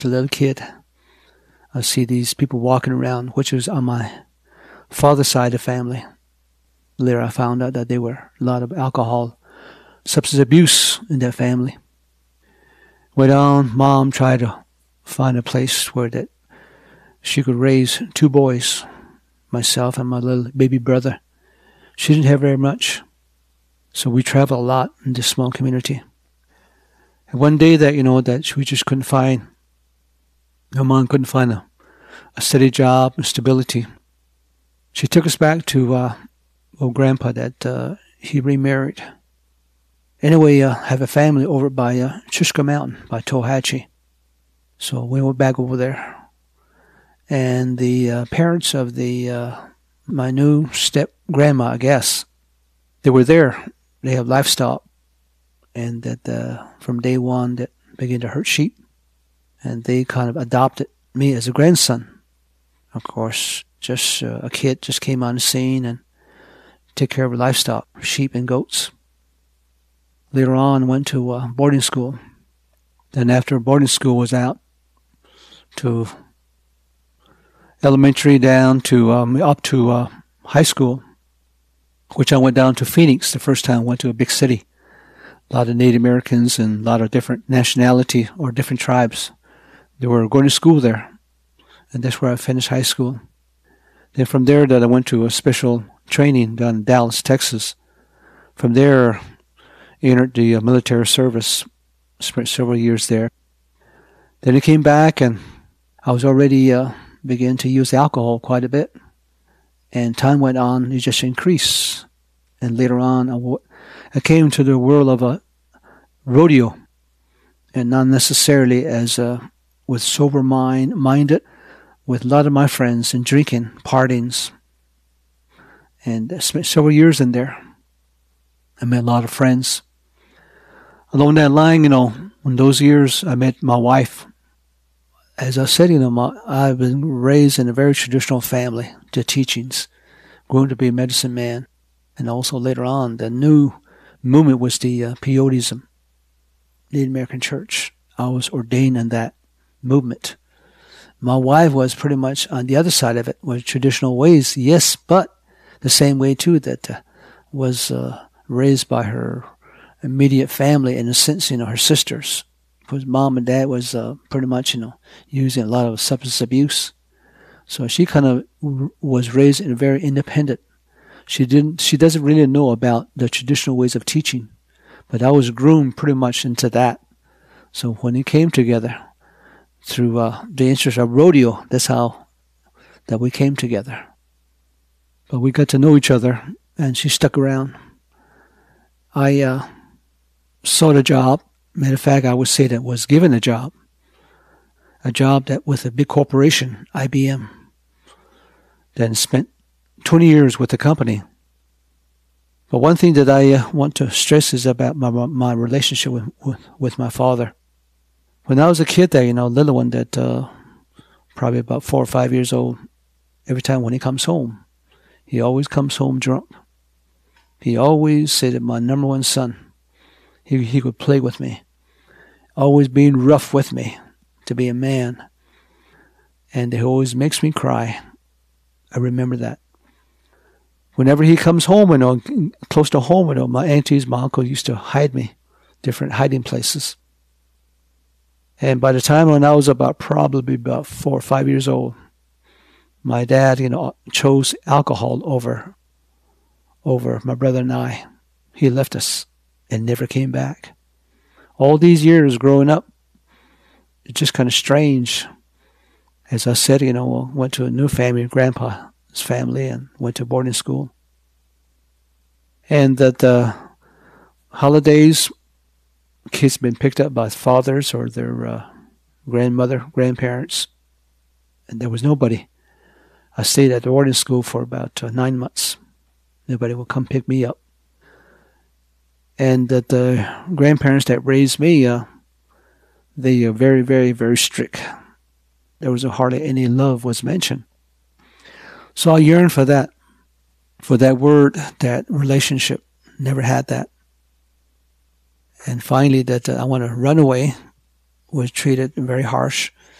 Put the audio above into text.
a little kid, I see these people walking around, which was on my father's side of the family. Later I found out that there were a lot of alcohol, substance abuse in that family. Went on, Mom tried to find a place where that she could raise two boys, myself and my little baby brother. She didn't have very much, so we traveled a lot in this small community. And one day that, that we just couldn't find, my mom couldn't find a steady job and stability. She took us back to old Grandpa that he remarried. Anyway, have a family over by Chishka Mountain, by Tohatchee. So we went back over there. And the parents of my new step-grandma, I guess, they were there. They have livestock. And that from day one, that began to herd sheep. And they kind of adopted me as a grandson. Of course, just a kid just came on the scene and took care of livestock, sheep and goats. Later on, went to boarding school. Then after boarding school was out, to elementary down to up to high school, which I went down to Phoenix the first time. Went to a big city. A lot of Native Americans and a lot of different nationality or different tribes. They were going to school there. And that's where I finished high school. Then from there that I went to a special training down in Dallas, Texas. From there, I entered the military service, spent several years there. Then I came back and I was already began to use alcohol quite a bit. And time went on, it just increased. And later on, I came to the world of a rodeo. And not necessarily as with sober minded, with a lot of my friends and drinking, partings. And I spent several years in there. I met a lot of friends. Along that line, in those years, I met my wife. As I said, I've been raised in a very traditional family, the teachings, grown to be a medicine man. And also later on, the new movement was the Peyotism, Native American Church. I was ordained in that movement. My wife was pretty much on the other side of it, with traditional ways, yes, but the same way too that was raised by her immediate family, in a sense, her sisters. Because mom and dad was pretty much, using a lot of substance abuse. So she kind of was raised in a very independent. She doesn't really know about the traditional ways of teaching, but I was groomed pretty much into that. So when it came together through the interest of rodeo, that's how that we came together. But we got to know each other, and she stuck around. I sought a job. Matter of fact, I would say that was given a job that with a big corporation, IBM. Then spent 20 years with the company. But one thing that I want to stress is about my relationship with my father. When I was a kid there, little one that probably about 4 or 5 years old, every time when he comes home, he always comes home drunk. He always said that my number one son, he could play with me, always being rough with me, to be a man. And he always makes me cry. I remember that. Whenever he comes home, close to home, my aunties, my uncle used to hide me, different hiding places. And by the time when I was probably about 4 or 5 years old, my dad, chose alcohol over my brother and I. He left us and never came back. All these years growing up, it's just kind of strange. As I said, went to a new family, Grandpa's family, and went to boarding school. And that the holidays, kids been picked up by fathers or their grandparents, and there was nobody. I stayed at the boarding school for about 9 months. Nobody would come pick me up. And that the grandparents that raised me, they are very, very, very strict. There was hardly any love was mentioned. So I yearned for that word, that relationship. Never had that. And finally, that I want to run away, was treated very harsh.